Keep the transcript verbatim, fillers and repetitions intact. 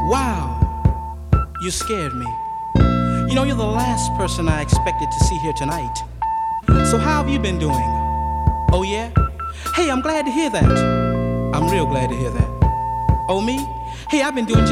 Wow, you scared me. You know, you're the last person I expected to see here tonight. So how have you been doing? Oh yeah? Hey, I'm glad to hear that. I'm real glad to hear that. Oh me? Hey, I've been doing just